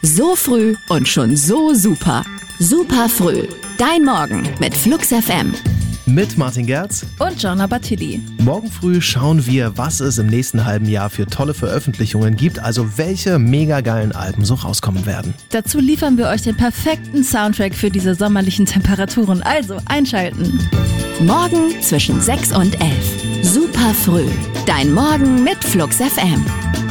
So früh und schon so super. Super früh. Dein Morgen mit Flux FM. Mit Martin Gerz und Gianna Battilli. Morgen früh schauen wir, was es im nächsten halben Jahr für tolle Veröffentlichungen gibt, also welche mega geilen Alben so rauskommen werden. Dazu liefern wir euch den perfekten Soundtrack für diese sommerlichen Temperaturen, also einschalten. Morgen zwischen 6 und 11. Super früh. Dein Morgen mit Flux FM.